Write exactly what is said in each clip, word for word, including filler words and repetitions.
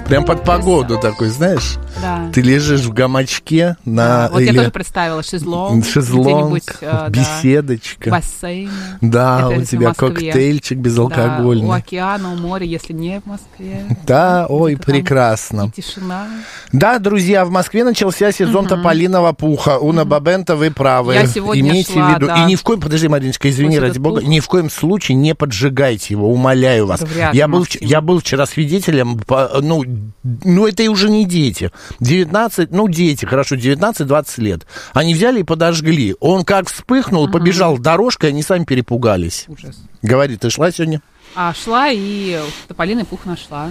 Прям под погоду такой, знаешь? Да. Ты лежишь в гамачке на... Да, вот или... я тоже представила шезлонг. Шезлонг, э, беседочка. Да, бассейн. Да, Это у тебя коктейльчик безалкогольный. Да, у океана, у моря, если не в Москве. Да, ой, прекрасно. И тишина. Да, друзья, в Москве начался сезон угу. тополиного пуха. Уна угу. Бабента, вы правы. Я сегодня Имейте шла, в виду. да. И ни в коем... Подожди, Мариночка, извини, ради бога. Ни в коем случае не поджигайте его, умоляю вас. Я был, я был вчера свидетелем, ну, ну, это и уже не дети. девятнадцать, ну, дети, хорошо, девятнадцать-двадцать лет. Они взяли и подожгли. Он как вспыхнул, угу. побежал дорожкой, они сами перепугались. Ужас. Говори, ты шла сегодня? А, шла и тополиный пух нашла.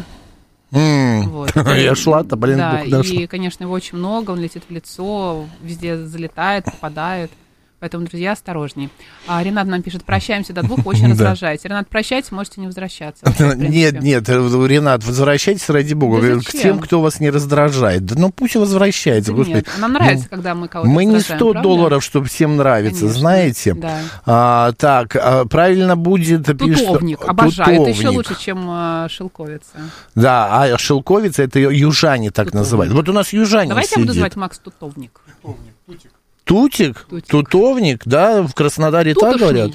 Mm. Вот. Я шла, тополиный да, пух нашла. И, конечно, его очень много, он летит в лицо, везде залетает, попадает. Поэтому, друзья, осторожней. А, Ренат нам пишет, прощаемся до двух, очень раздражаете. Ренат, прощайте, можете не возвращаться. Нет, нет, Ренат, возвращайтесь, ради бога, да к тем, кто вас не раздражает. Да ну пусть возвращается, да господи. Нет, нам нравится, ну, когда мы кого-то мы не сто долларов, чтобы всем нравится, конечно, знаете. Да. А, так, а, правильно будет... Тутовник, пишет, обожаю, тутовник. Это еще лучше, чем а, шелковица. Да, а шелковица, это южане так тутовник. Называют. Вот у нас южане Давайте сидит. Я буду звать Макс Тутовник. Тутовник, тутик. Тутик? Тутик? Тутовник, да, в Краснодаре так говорят.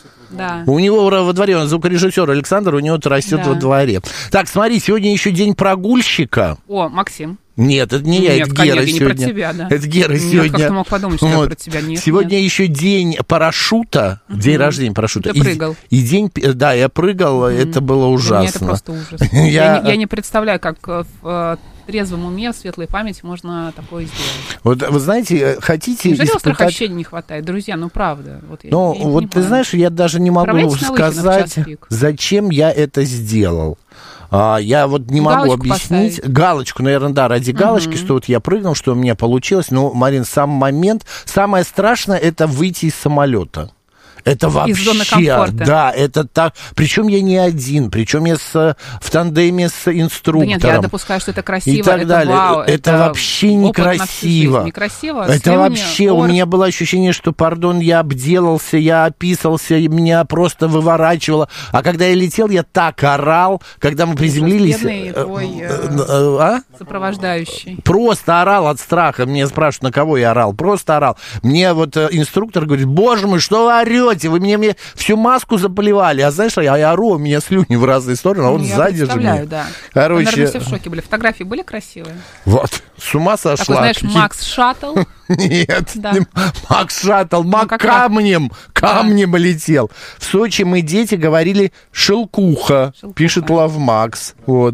Да. У него во дворе, он звукорежиссер Александр, у него растет да. во дворе. Так, смотри, сегодня еще день прогульщика. О, Максим. Нет, это не нет, я, это конечно, Гера не сегодня. Про тебя, да. Это Гера нет, сегодня. Как ты мог подумать, что вот. Я про тебя? Нет, сегодня нет. еще день парашюта, угу. день рождения парашюта. Ты и, прыгал. И день, да, я прыгал, угу. это было ужасно. Для меня это просто ужас. я... Я, не, я не представляю, как в трезвом уме, в светлой памяти можно такое сделать. Вот вы знаете, хотите Неужели испытать... страхощения не хватает? Друзья, ну правда. Вот я, ну, я вот ты знаешь, я даже не могу сказать, зачем я это сделал. А, я вот не могу галочку объяснить. Поставить. Галочку, наверное, да, ради галочки, uh-huh. что вот я прыгнул, что у меня получилось. Ну, Марин, сам момент. Самое страшное — это выйти из самолета. Это вообще, из зоны комфорта. Да, это так. Причем я не один, причем я с, в тандеме с инструктором. Да нет, я допускаю, что это красиво, и так это далее. вау, это, это вообще некрасиво. Некрасиво. Это вообще, ор... у меня было ощущение, что, пардон, я обделался, я описался, меня просто выворачивало. А когда я летел, я так орал, когда мы приземлились. Бедный твой а? сопровождающий. Просто орал от страха. Меня спрашивают, на кого я орал. Просто орал. Мне вот инструктор говорит, боже мой, что вы орете? Вы мне, мне всю маску заполивали. А знаешь, я, я ору, у меня слюни в разные стороны, а он я сзади же мне. Да. Короче... Наверное, все в шоке были. Фотографии были красивые? Вот, с ума сошла. Такой, знаешь, Макс Шаттл. Нет, да. Макс Шаттл, Мак ну, камнем, камнем да. летел. В Сочи мы, дети, говорили шелкуха, шелкуха. Пишет Лав Макс. Вот.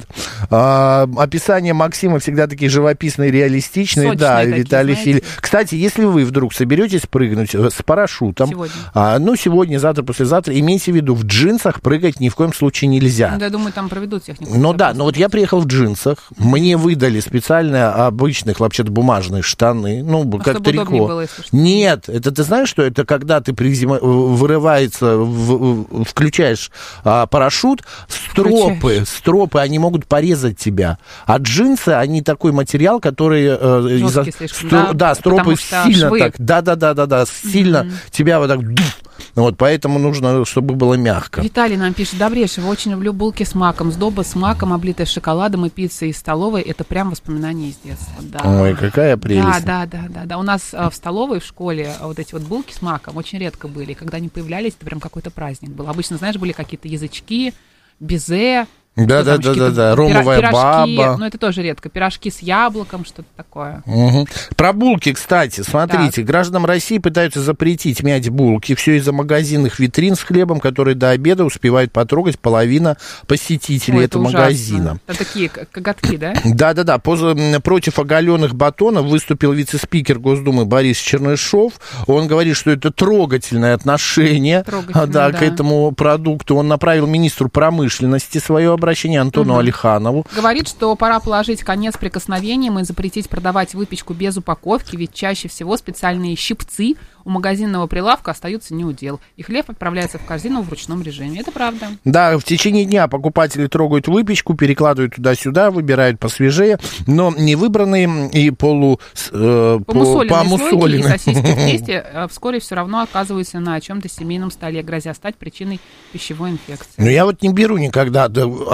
А, описание Максима всегда такие живописные, реалистичные. Сочные да, такие, Виталий Фили. Кстати, если вы вдруг соберетесь прыгнуть с парашютом, сегодня. А, ну, сегодня, завтра, послезавтра, имейте в виду, в джинсах прыгать ни в коем случае нельзя. Ну, я думаю, там проведут технику. Ну да, но вот я приехал в джинсах, мне выдали специально обычных, вообще-то, бумажные штаны, ну, а как трико. Было, нет, это ты знаешь, что это когда ты призем... вырывается, в... включаешь а, парашют, стропы, Включаешь. стропы, они могут порезать тебя. А джинсы, они такой материал, который... Э, из-за... слишком, Стро... да? да, стропы сильно швы. так, да-да-да-да, сильно mm-hmm. тебя вот так... Вот, поэтому нужно, чтобы было мягко. Виталий нам пишет, добрейшего, очень люблю булки с маком, сдоба с маком, облитая шоколадом и пиццей из столовой, это прям воспоминания из детства. Да. Ой, какая прелесть. Да, да, да, да, да. У нас а, в столовой, в школе вот эти вот булки с маком очень редко были, когда они появлялись, это прям какой-то праздник был. Обычно, знаешь, были какие-то язычки, безе, Да, да, да, да, да, ромовая пирожки, баба. Ну, это тоже редко. Пирожки с яблоком, что-то такое. Угу. Про булки, кстати, смотрите, так. Гражданам России пытаются запретить мять булки. Все из-за магазинных витрин с хлебом, которые до обеда успевают потрогать половина посетителей Ой, этого это магазина. Это такие коготки, да? Да, да, да. Против оголенных батонов выступил вице-спикер Госдумы Борис Чернышов. Он говорит, что это трогательное отношение трогательное, да, да. к этому продукту. Он направил министру промышленности свое обращение. Обращение Антону угу. Алиханову. Говорит, что пора положить конец прикосновениям и запретить продавать выпечку без упаковки, ведь чаще всего специальные щипцы у магазинного прилавка остаются не у дел. И хлеб отправляется в корзину в ручном режиме. Это правда. Да, в течение дня покупатели трогают выпечку, перекладывают туда-сюда, выбирают посвежее, но не выбранные и полу... Э, помусоленные слойки и сосиски в тесте вскоре все равно оказываются на чем-то семейном столе, грозя стать причиной пищевой инфекции. Ну, я вот не беру никогда...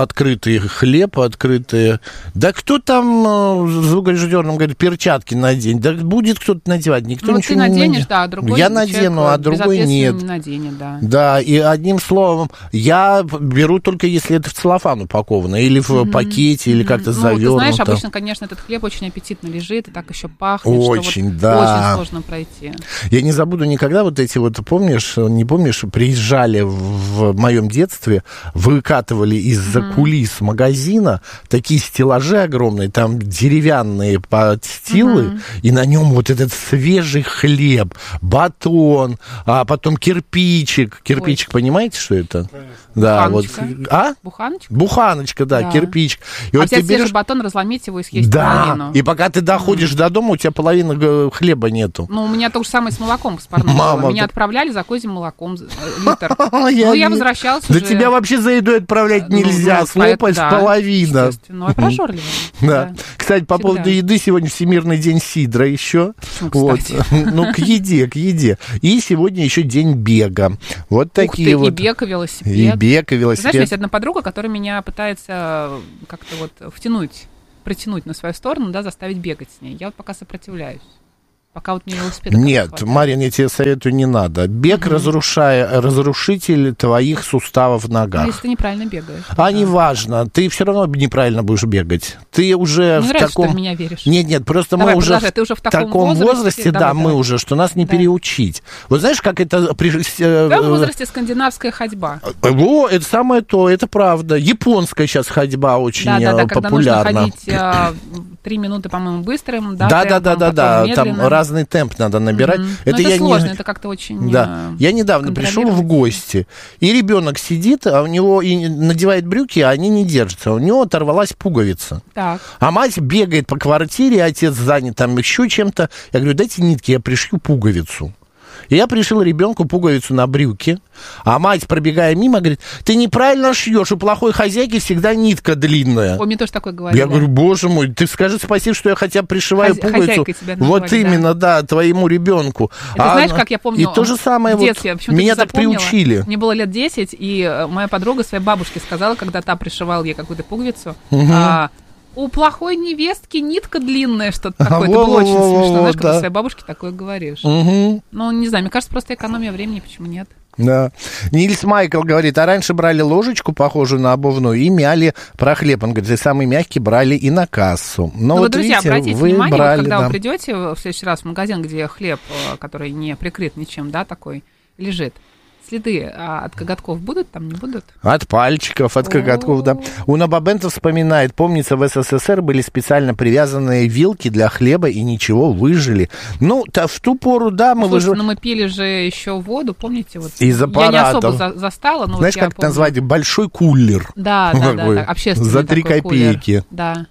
открытый хлеб, открытые... Да кто там звукорежиссерам говорит, перчатки надень? Да будет кто-то надевать, никто ну, ничего ты наденешь, не наденет. Да, а другой я надену, а другой нет. Не наденет, да. Да, и одним словом, я беру только если это в целлофан упаковано, или в mm-hmm. пакете, или mm-hmm. как-то ну, завернуто. Ты знаешь, обычно, конечно, этот хлеб очень аппетитно лежит, и так еще пахнет, очень, что вот да. очень сложно пройти. Я не забуду никогда вот эти вот, помнишь, не помнишь, приезжали в моем детстве, выкатывали из-за mm-hmm. кулис магазина такие стеллажи огромные, там деревянные подстилы, mm-hmm. и на нем вот этот свежий хлеб, батон, а потом кирпичик. Кирпичик, Ой. Понимаете, что это? Да, буханочка. Вот. А? Буханочка? Буханочка, да, да. кирпичик. И а вот тебе берешь батон, разломить его и съесть да. половину. И пока ты доходишь mm. до дома, у тебя половины хлеба нету. Ну, у меня то же самое с молоком с парным было. Меня отправляли за козьим молоком, литр. Ну, я возвращалась уже. Да тебя вообще за еду отправлять нельзя, слопать половина. Ну, я прожорливая. Да. Кстати, по поводу еды, сегодня Всемирный день сидра еще. Вот. Ну, к еде, к еде. И сегодня еще день бега. Вот такие вот. И бег, и велосипед. И бег, и велосипед. Знаешь, есть одна подруга, которая меня пытается как-то вот втянуть, притянуть на свою сторону, да, заставить бегать с ней. Я вот пока сопротивляюсь. Пока вот мне велосипеда Нет, Марин, я тебе советую, не надо. Бег, mm-hmm. разрушая, разрушитель твоих суставов в ногах. Ну, если ты неправильно бегаешь. А да. неважно, ты все равно неправильно будешь бегать. Ты уже не в нравится, таком... что ты в меня веришь. Нет, нет, просто давай, мы уже в, ты уже в таком, таком возрасте, возрасте давай, да, давай. мы уже, что нас не да. переучить. Вот знаешь, как это... В твоем возрасте скандинавская ходьба. О, это самое то, это правда. Японская сейчас ходьба очень да, да, да, популярна. Когда нужно ходить три минуты, по-моему, быстрым, да, да, да, да, да, да, там разный темп надо набирать. Mm-hmm. Это, это я сложно, не... это как-то очень... Да. Я недавно пришел в гости, и ребенок сидит, а у него и надевает брюки, а они не держатся. У него оторвалась пуговица. Так. А мать бегает по квартире, отец занят там еще чем-то. Я говорю, дайте нитки, я пришью пуговицу. И я пришил ребенку пуговицу на брюки, а мать, пробегая мимо, говорит, ты неправильно шьешь, у плохой хозяйки всегда нитка длинная. Ой, мне тоже такое говорили. Я говорю, боже мой, ты скажи спасибо, что я хотя бы пришиваю Хозя- пуговицу. Вот называли, именно, да. да, твоему ребенку. Это а, знаешь, как я помню, и то же самое в детстве, вот, меня так приучили. Мне было лет десять, и моя подруга своей бабушке сказала, когда та пришивала ей какую-то пуговицу, угу. а, у плохой невестки нитка длинная, что-то такое. Это было очень смешно, знаешь, когда своей бабушке такое говоришь. Угу. Ну, не знаю, мне кажется, просто экономия времени, почему нет? Да. Нильс Майкл говорит, а раньше брали ложечку, похожую на обувную, и мяли про хлеб. Он говорит, и самый мягкий брали и на кассу. Но ну, вот, друзья, видите, обратите вы внимание, брали, вот, когда да. вы придете в следующий раз в магазин, где хлеб, который не прикрыт ничем, да, такой, лежит, следы от коготков будут там, не будут? От пальчиков, от коготков, да. Уна Бабенто вспоминает, помнится, в СССР были специально привязанные вилки для хлеба, и ничего, выжили. Ну, в ту пору, да, мы выжили. Ну, мы пили же еще воду, помните? Вот. Из аппаратов. Я не особо за, застала, но знаешь, вот как это назвать? Большой кулер. Да, да, да, да, общественный за три копейки. Кулер. Да.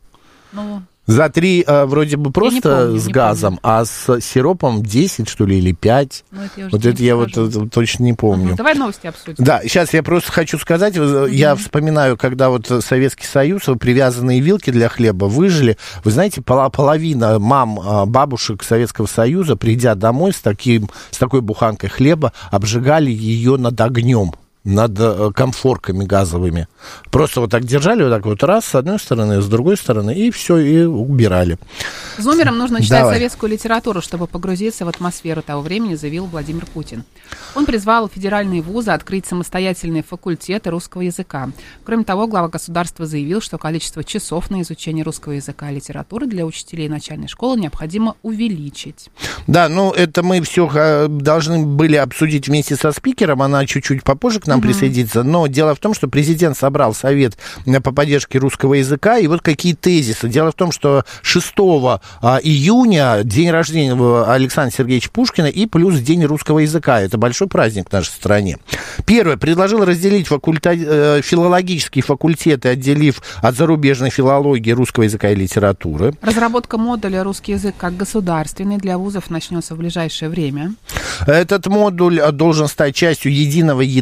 Ну... За три а, вроде бы просто помню, с газом, помню. а с сиропом десять, что ли, или пять. Ну, это вот это я вот это, точно не помню. Угу, давай новости обсудим. Да, сейчас я просто хочу сказать, угу. я вспоминаю, когда вот Советский Союз, привязанные вилки для хлеба выжили. Вы знаете, половина мам, бабушек Советского Союза, придя домой с, таким, с такой буханкой хлеба, обжигали ее над огнем. Над комфорками газовыми. Просто вот так держали, вот так вот раз, с одной стороны, с другой стороны, и все, и убирали. Зумерам нужно читать Давай. советскую литературу, чтобы погрузиться в атмосферу того времени, заявил Владимир Путин. Он призвал федеральные вузы открыть самостоятельные факультеты русского языка. Кроме того, глава государства заявил, что количество часов на изучение русского языка и литературы для учителей начальной школы необходимо увеличить. Да, ну это мы все должны были обсудить вместе со спикером, она чуть-чуть попозже к нам угу. присоединится, но дело в том, что президент собрал совет по поддержке русского языка, и вот какие тезисы. Дело в том, что шестого июня день рождения Александра Сергеевича Пушкина и плюс день русского языка. Это большой праздник в нашей стране. Первое. Предложил разделить факульта... филологические факультеты, отделив от зарубежной филологии русского языка и литературы. Разработка модуля «Русский язык как государственный» для вузов начнется в ближайшее время. Этот модуль должен стать частью единого ядра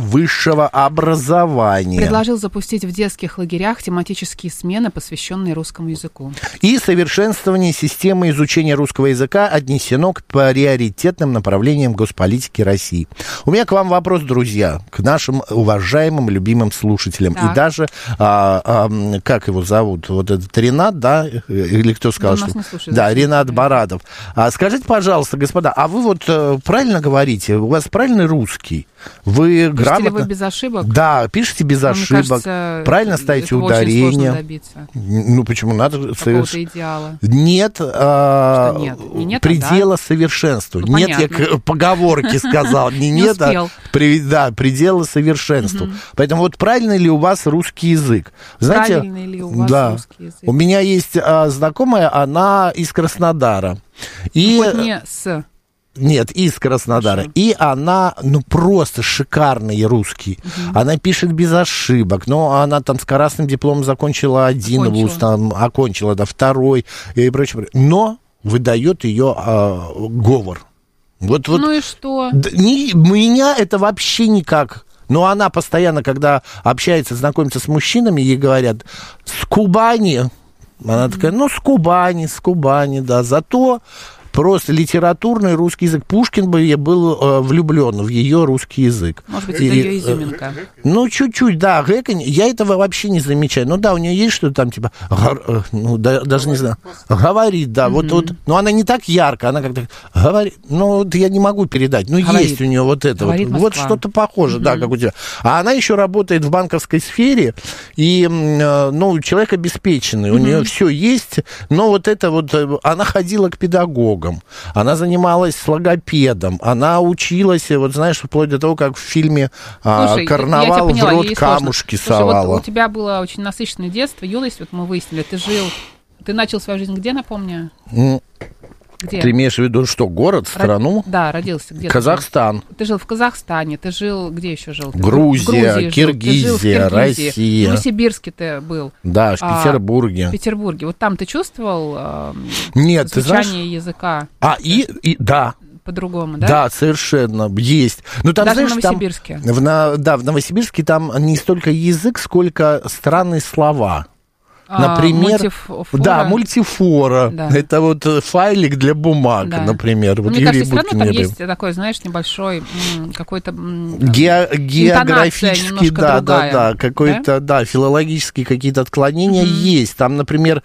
высшего образования. Предложил запустить в детских лагерях тематические смены, посвященные русскому языку. И совершенствование системы изучения русского языка отнесено к приоритетным направлениям госполитики России. У меня к вам вопрос, друзья, к нашим уважаемым, любимым слушателям. Так. И даже, а, а, как его зовут, вот этот Ренат, да, или кто сказал, что... Слушает, да, Ренат Барадов. А, скажите, пожалуйста, господа, а вы вот правильно говорите, у вас правильный русский? Вы пишете грамотно... ли вы без ошибок? Да, пишите без Но, ошибок. Кажется, правильно ставите ударение. Очень сложно добиться. Ну, почему надо... Какого-то идеала. Нет, а... нет? Не нет, предела а да? совершенства. Ну, нет, я к поговорке сказал. Не нет, а да, предела совершенства. Поэтому вот правильный ли у вас русский язык? Знаете, правильный ли у вас русский язык? У меня есть знакомая, она из Краснодара. И... Хоть не с... Нет, из Краснодара. Хорошо. И она, ну, просто шикарный русский. Угу. Она пишет без ошибок. Но она там с красным дипломом закончила один вуз, там, окончила, да, второй и прочее. Но выдает ее э, говор. Вот, вот, ну и что? Не, меня это вообще никак... Но она постоянно, когда общается, знакомится с мужчинами, ей говорят, с Кубани. Она mm-hmm. такая, ну, с Кубани, с Кубани, да. Зато просто литературный русский язык. Пушкин бы был э, влюблен в ее русский язык. Может быть, это и, ее изюминка. Э, ну, чуть-чуть, да. Гэкань, я этого вообще не замечаю. Ну, да, у нее есть что-то там, типа, гор, ну, да, даже не знаю, говорит, да. Mm-hmm. Вот, вот. Но она не так ярко, она как-то говорит. Ну, вот я не могу передать. Ну, говорит. Есть у нее вот это вот. Вот что-то похоже, mm-hmm. да, как у тебя. А она еще работает в банковской сфере, и, э, ну, человек обеспеченный. Mm-hmm. У нее все есть, но вот это вот, она ходила к педагогу. Она занималась с логопедом, она училась, вот знаешь, вплоть до того, как в фильме Слушай, «Карнавал» поняла, в рот камушки Слушай, совала. Вот у тебя было очень насыщенное детство, юность, вот мы выяснили, ты жил, ты начал свою жизнь где, напомню? Mm. Где? Ты имеешь в виду что, город, страну? Род... Да, родился где? Казахстан. Ты, ты жил в Казахстане, ты жил, где еще жил? Ты Грузия, в Грузии Киргизия, жил, в Киргизии, Россия. В Новосибирске ты был. Да, в Петербурге. А, в Петербурге. Вот там ты чувствовал э, Нет, звучание ты знаешь... языка? А, и, и, да. По-другому, да? Да, совершенно, есть. Но там, даже знаешь, в Новосибирске? Там, в, на, да, в Новосибирске там не столько язык, сколько странные слова. Например, мультифора. Да, мультифора. Да. Это вот файлик для бумаг, да. например. Вот мне Юрий кажется, все равно там есть такой, знаешь, небольшой какой-то Ге- географический, да, да, да, какой-то, да, да филологические какие-то отклонения угу. есть. Там, например,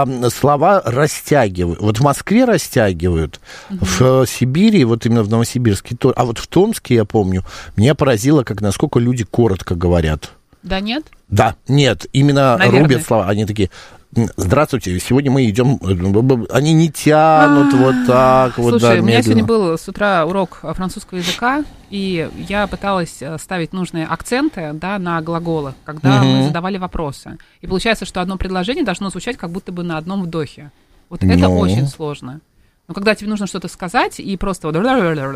слова растягивают. Вот в Москве растягивают, угу. в Сибири, вот именно в Новосибирске, а вот в Томске, я помню, меня поразило, как насколько люди коротко говорят. Да нет? Да, нет, именно Наверное. рубят слова. Они такие, здравствуйте, сегодня мы идем, они не тянут вот так вот. Слушай, да, у меня сегодня был с утра урок французского языка, и я пыталась ставить нужные акценты, да, на глаголы, когда угу. мы задавали вопросы. И получается, что одно предложение должно звучать как будто бы на одном вдохе. Вот ну. это очень сложно. Но когда тебе нужно что-то сказать, и просто вот...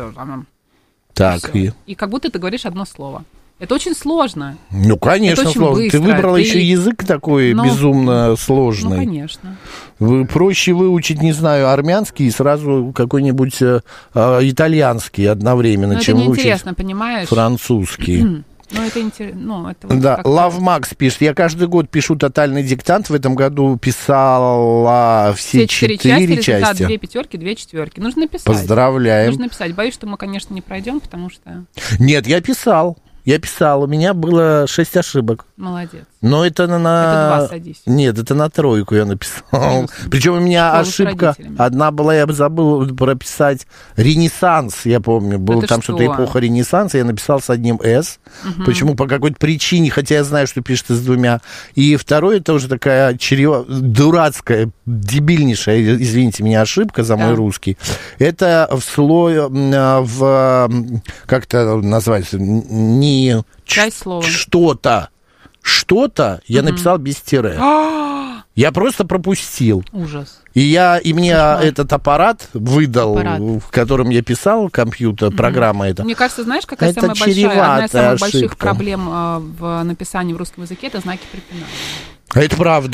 Так, и... и как будто ты говоришь одно слово. Это очень сложно. Ну, конечно, сложно. Быстро. Ты выбрала ты... еще язык такой ну, безумно сложный. Ну, конечно. Вы, проще выучить, не знаю, армянский и сразу какой-нибудь э, э, итальянский одновременно, но чем это выучить неинтересно, понимаешь? Французский. Ну, это интересно. Ну, это вот да, Love Max пишет. Я каждый год пишу тотальный диктант. В этом году писала все, все четыре, четыре части. Результат две пятерки, две четверки. Нужно написать. Поздравляем. Нужно написать. Боюсь, что мы, конечно, не пройдем, потому что... Нет, я писал. Я писал, у меня было шесть ошибок. Молодец. Но это на... Это два, садись. Нет, это на тройку я написал. Причем у меня Школа ошибка, одна была, я бы забыл прописать Ренессанс, я помню. Было это там что? Что-то эпоха Ренессанса, я написал с одним «С». Угу. Почему? По какой-то причине, хотя я знаю, что пишется с двумя. И второе, это уже такая чрево... дурацкая, дебильнейшая, извините меня, ошибка за да. мой русский. Это в слое, в... как это называется? Не Ч- что-то. Что-то я mm-hmm. написал без тире. Я просто пропустил. Ужас. И, я, и мне Кошмар. Этот аппарат выдал, аппарат. В котором я писал, компьютер, mm-hmm. программа эта. Мне кажется, знаешь, какая это самая большая, одна из самых ошибка. Больших проблем э, в написании в русском языке — это знаки препинания. Это правда.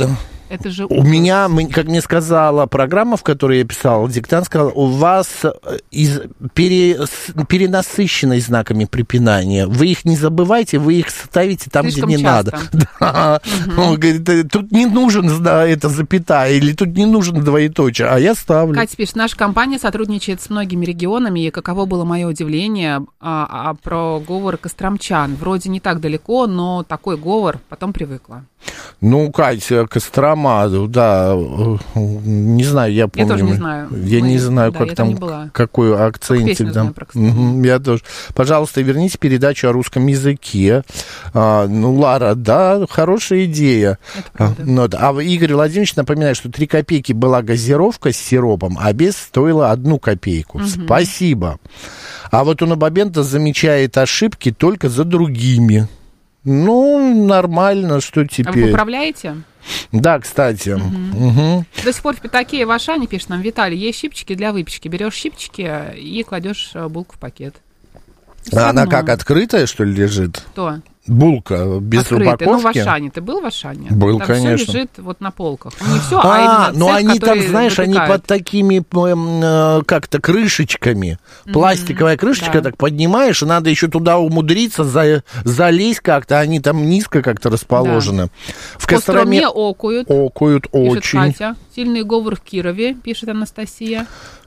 Это же у меня, как мне сказала программа, в которой я писал, диктант сказал, у вас из, пере, перенасыщенность знаками препинания. Вы их не забывайте, вы их ставите там, слишком где не часто. Надо. Да. Угу. Он говорит, тут не нужен да, это запятая, или тут не нужен двоеточие, а я ставлю. Катя пишет, наша компания сотрудничает с многими регионами, и каково было мое удивление а, а, про говор костромчан. Вроде не так далеко, но такой говор, потом привыкла. Ну, Катя, Кострома, да, не знаю, я помню. Я тоже не знаю. Я Мы, не знаю, да, как там, какой акцентик там. Угу, я тоже. Пожалуйста, верните передачу о русском языке. А, ну, Лара, да, хорошая идея. А, ну, а Игорь Владимирович напоминает, что три копейки была газировка с сиропом, а без стоила одну копейку. Угу. Спасибо. А вот он Бабента замечает ошибки только за другими. Ну, нормально, что теперь. А вы поправляете? Да, кстати. Угу. Угу. До сих пор в пятаке и в Ашане, пишет нам Виталий, есть щипчики для выпечки. Берешь щипчики и кладешь булку в пакет. Все а она равно. Как, открытая, что ли, лежит? Что? Булка без открытая. упаковки? Ну, в Ашане. Ты был в Ашане? Был, там конечно. Все лежит вот на полках. Ну, не все, а, а именно ну цех, они там, знаешь, выпекают. Они под такими э, как-то крышечками. Mm-hmm. Пластиковая крышечка, да. Так поднимаешь, и надо еще туда умудриться, за, залезть как-то. Они там низко как-то расположены. Да. В Костроме окуют. Окуют очень. Катя. Сильный говор в Кирове, пишет Анастасия.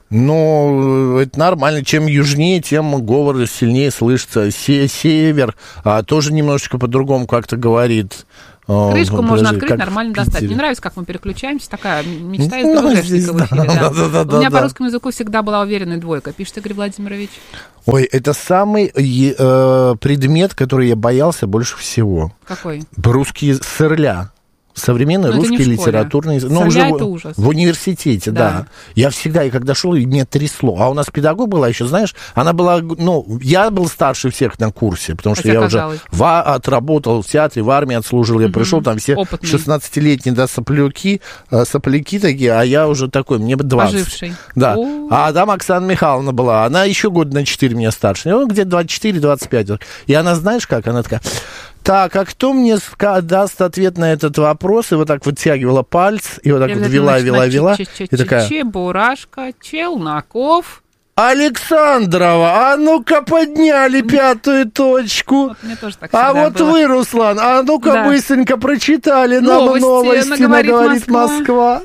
Ну, это нормально. Чем южнее, тем говор сильнее слышится. Се- север а, тоже немножечко по-другому как-то говорит. Крышку О, можно подожди, открыть, нормально достать. Мне нравится, как мы переключаемся. Такая мечта из ну, ГВГшника в эфире. Да. Да, да, да, У меня да. по русскому языку всегда была уверенная двойка, пишет Игорь Владимирович. Ой, это самый э, предмет, который я боялся больше всего. Какой? Русский сырля. Современный но русский литературный язык. Ну, уже это в, ужас. в университете, да. да. Я всегда, и когда шел, и меня трясло. А у нас педагог была еще, знаешь, она была, ну, я был старше всех на курсе, потому что Хотя я казалось. уже в, отработал в театре, в армии отслужил, я угу. пришел, там все опытный. шестнадцатилетние, да, сопляки, сопляки такие, а я уже такой, мне бы двадцать. Поживший. Да. О-о-о. А там Оксана Михайловна была, она еще года на четыре меня старше, ну, где-то двадцать четыре двадцать пять. И она, знаешь как, она такая... Так, а кто мне даст ответ на этот вопрос? И вот так вытягивала палец, и вот так вот вела, вела, вела. И такая... Чебурашка, Челноков. Александрова, а ну-ка подняли пятую точку. Вот мне тоже так а вот было. Вы, Руслан, а ну-ка да. быстренько прочитали новости, нам новости на «Говорит, говорит Москва». Москва.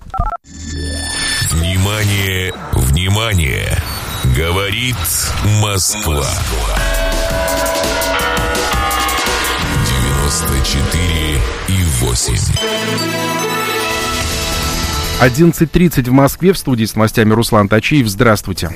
Внимание, внимание, говорит Москва. четыре и восемь. одиннадцать тридцать в Москве. В студии с новостями Руслан Тачиев. Здравствуйте.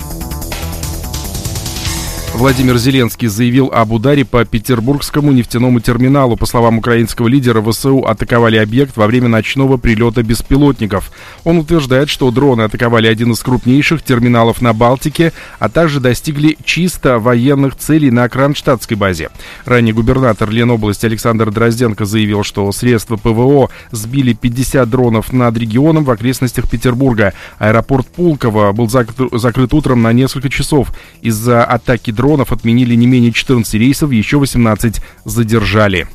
Владимир Зеленский заявил об ударе по Петербургскому нефтяному терминалу. По словам украинского лидера, ВСУ атаковали объект во время ночного прилета беспилотников. Он утверждает, что дроны атаковали один из крупнейших терминалов на Балтике, а также достигли чисто военных целей на Кронштадтской базе. Ранее губернатор Ленобласти Александр Дрозденко заявил, что средства ПВО сбили пятьдесят дронов над регионом в окрестностях Петербурга. Аэропорт Пулково был закрыт, закрыт утром на несколько часов. Из-за атаки дронов Дронов отменили не менее четырнадцати рейсов, еще восемнадцать задержали.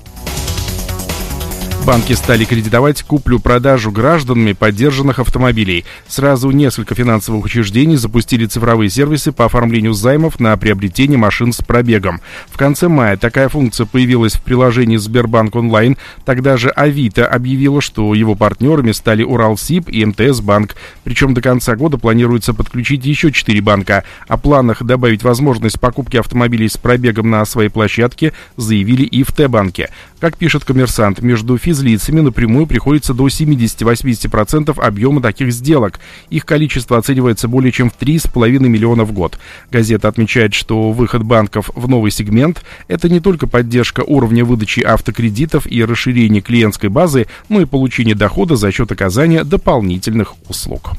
Банки стали кредитовать куплю-продажу гражданами подержанных автомобилей. Сразу несколько финансовых учреждений запустили цифровые сервисы по оформлению займов на приобретение машин с пробегом. В конце мая такая функция появилась в приложении Сбербанк онлайн. Тогда же Авито объявила, что его партнерами стали Уралсиб и МТС-банк. Причем до конца года планируется подключить еще четыре банка. О планах добавить возможность покупки автомобилей с пробегом на своей площадке заявили и в Т-банке. Как пишет «Коммерсант», между физлицами напрямую приходится до семьдесят-восемьдесят процентов объема таких сделок. Их количество оценивается более чем в три с половиной миллиона в год. Газета отмечает, что выход банков в новый сегмент – это не только поддержка уровня выдачи автокредитов и расширение клиентской базы, но и получение дохода за счет оказания дополнительных услуг.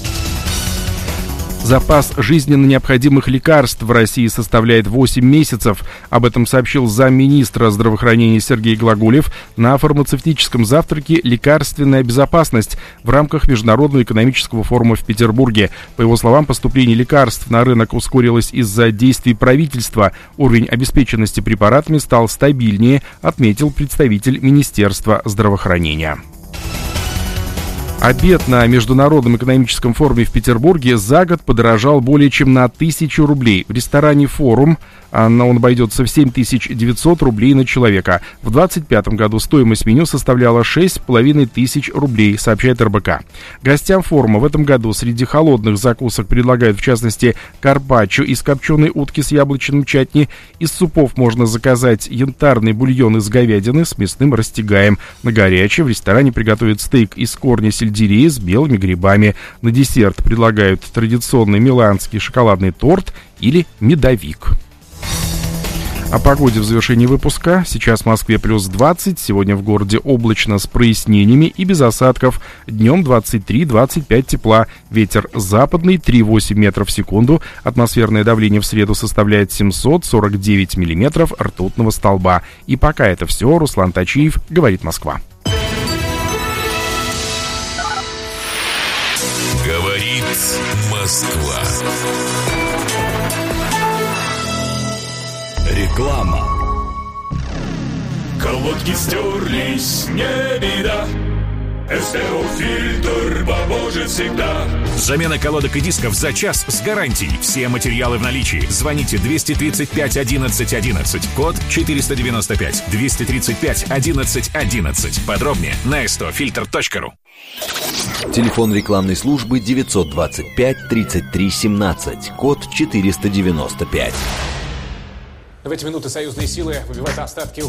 Запас жизненно необходимых лекарств в России составляет восемь месяцев. Об этом сообщил замминистра здравоохранения Сергей Глаголев на фармацевтическом завтраке «Лекарственная безопасность» в рамках Международного экономического форума в Петербурге. По его словам, поступление лекарств на рынок ускорилось из-за действий правительства. Уровень обеспеченности препаратами стал стабильнее, отметил представитель Министерства здравоохранения. Обед на Международном экономическом форуме в Петербурге за год подорожал более чем на тысячу рублей. В ресторане «Форум» он обойдется в семь тысяч девятьсот рублей на человека. В двадцать пятом году стоимость меню составляла шесть с половиной тысяч рублей, сообщает эр бэ ка. Гостям форума в этом году среди холодных закусок предлагают, в частности, карпаччо из копченой утки с яблочным чатни. Из супов можно заказать янтарный бульон из говядины с мясным растягаем. На горячее в ресторане приготовят стейк из корня сельдерея с белыми грибами. На десерт предлагают традиционный миланский шоколадный торт или медовик. О погоде в завершении выпуска. Сейчас в Москве плюс двадцать, сегодня в городе облачно с прояснениями и без осадков. Днем двадцать три - двадцать пять тепла. Ветер западный три целых восемь десятых метров в секунду. Атмосферное давление в среду составляет семьсот сорок девять миллиметров ртутного столба. И пока это все. Руслан Тачиев, говорит Москва. Говорит Москва. Реклама. Колодки стерлись, не беда. эс тэ о-фильтр поможет всегда. Замена колодок и дисков за час с гарантией. Все материалы в наличии. Звоните двести тридцать пять одиннадцать одиннадцать. Код четыреста девяносто пять. двести тридцать пять одиннадцать одиннадцать. Подробнее на эс тэ о фильтр точка ру. Телефон рекламной службы девятьсот двадцать пять тридцать три семнадцать. Код четыреста девяносто пять. В эти минуты союзные силы выбивают остатки